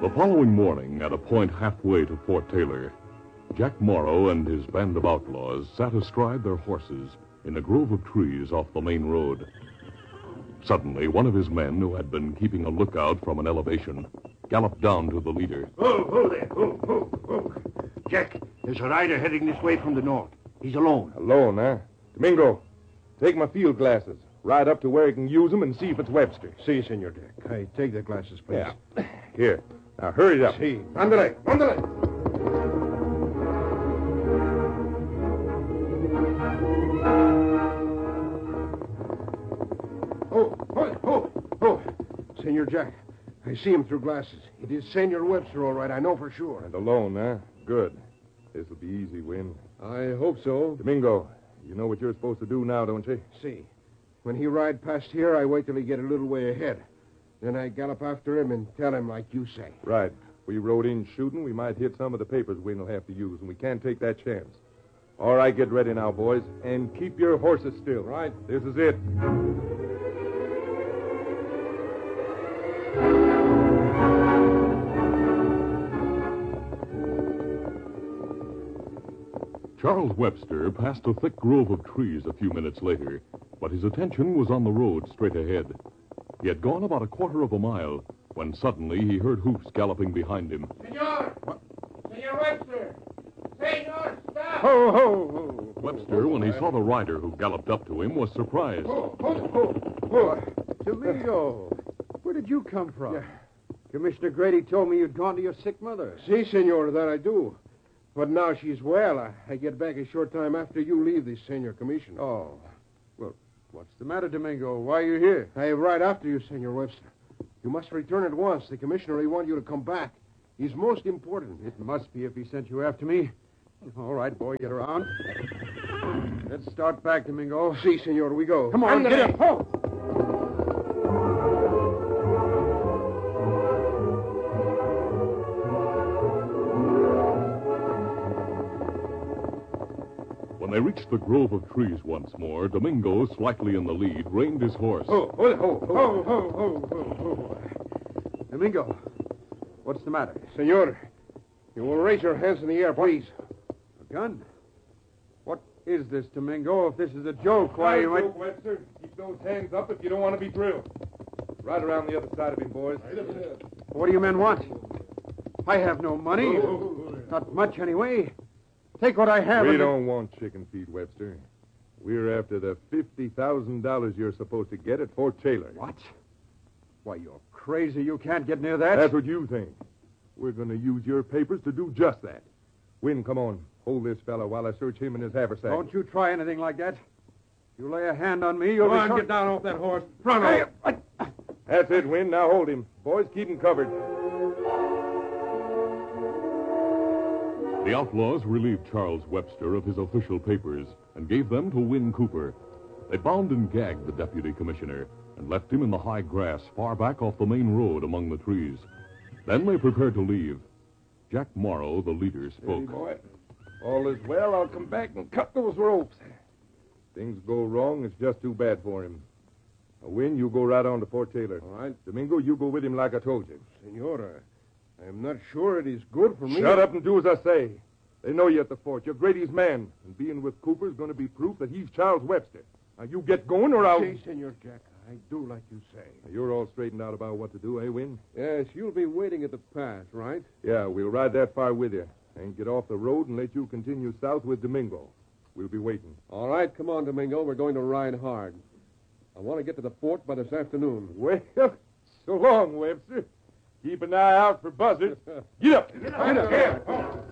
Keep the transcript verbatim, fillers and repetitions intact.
The following morning, at a point halfway to Fort Taylor, Jack Morrow and his band of outlaws sat astride their horses in a grove of trees off the main road. Suddenly, one of his men, who had been keeping a lookout from an elevation, galloped down to the leader. Whoa, whoa there, whoa, whoa, whoa. Jack, there's a rider heading this way from the north. He's alone. Alone, huh? Domingo, take my field glasses. Ride up to where he can use them and see if it's Webster. Si, Senor Jack. I take the glasses, please. Yeah. Here. Now, hurry up. Si. Ándale, ándale. Oh, oh, oh, oh. Senor Jack, I see him through glasses. It is Senor Webster, all right. I know for sure. And alone, huh? Good. This'll be easy, Win. I hope so. Domingo, you know what you're supposed to do now, don't you? See. When he ride past here, I wait till he get a little way ahead. Then I gallop after him and tell him like you say. Right. If we rode in shooting, we might hit some of the papers Win will have to use, and we can't take that chance. All right, get ready now, boys, and keep your horses still. Right. This is it. Charles Webster passed a thick grove of trees a few minutes later, but his attention was on the road straight ahead. He had gone about a quarter of a mile when suddenly he heard hoofs galloping behind him. Senor! What? Senor Webster! Senor, stop! Ho, ho, ho. Webster, when he saw the rider who galloped up to him, was surprised. Ho, ho, ho, ho. Domingo, where did you come from? Yeah. Commissioner Grady told me you'd gone to your sick mother. Si, senor, that I do. But now she's well. I, I get back a short time after you leave this Senor Commissioner. Oh. Well, what's the matter, Domingo? Why are you here? I ride after you, Senor Webster. You must return at once. The commissioner, he wants you to come back. He's most important. It must be if he sent you after me. All right, boy, get around. Let's start back, Domingo. Si, senor, we go. Come on, Andale. get up. Ho! When they reached the grove of trees once more, Domingo, slightly in the lead, reined his horse. Ho, ho, ho, ho. Ho, ho, ho, ho, ho. Domingo, what's the matter? Senor, you will raise your hands in the air, please. A gun? What is this, Domingo? If this is a joke, why you might... Webster. Keep those hands up if you don't want to be drilled. Right around the other side of him, boys. What do you men want? I have no money. Not much, anyway. Take what I have. We and... don't want chicken feed, Webster. We're after the fifty thousand dollars you're supposed to get at Fort Taylor. What? Why, you're crazy. You can't get near that. That's what you think. We're going to use your papers to do just that. Win, come on. Hold this fellow while I search him and his haversack. Don't you try anything like that. You lay a hand on me, you'll Come be... on, sorry- get down off that horse. Front Hey, off. I- That's it, Win. Now hold him. Boys, keep him covered. The outlaws relieved Charles Webster of his official papers and gave them to Win Cooper. They bound and gagged the deputy commissioner and left him in the high grass far back off the main road among the trees. Then they prepared to leave. Jack Morrow, the leader, spoke. Hey, boy. All is well. I'll come back and cut those ropes. Things go wrong. It's just too bad for him. Now, Win, you go right on to Fort Taylor. All right. Domingo, you go with him like I told you. Senor, I am not sure it is good for me. Shut up and do as I say. They know you at the fort. You're Grady's man. And being with Cooper is going to be proof that he's Charles Webster. Now, you get going or I'll... Si, Senor Jack. I do like you say. Now, you're all straightened out about what to do, eh, Win? Yes, you'll be waiting at the pass, right? Yeah, we'll ride that far with you. And get off the road and let you continue south with Domingo. We'll be waiting. All right, come on, Domingo. We're going to ride hard. I want to get to the fort by this afternoon. Well, so long, Webster. Keep an eye out for buzzards. Get up. Get up. Get up.